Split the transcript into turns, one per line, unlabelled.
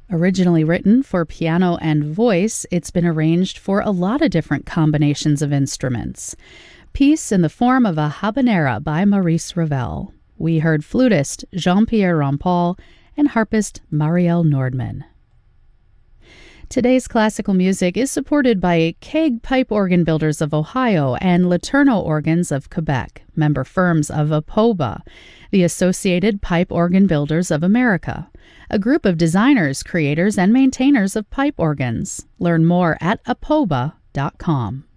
Originally written for piano and voice, it's been arranged for a lot of different combinations of instruments. Piece in the form of a habanera by Maurice Ravel. We heard flutist Jean-Pierre Rampal and harpist Marielle Nordman. Today's classical music is supported by Keg Pipe Organ Builders of Ohio and Laterno Organs of Quebec, member firms of APOBA, the Associated Pipe Organ Builders of America, a group of designers, creators, and maintainers of pipe organs. Learn more at apoba.com.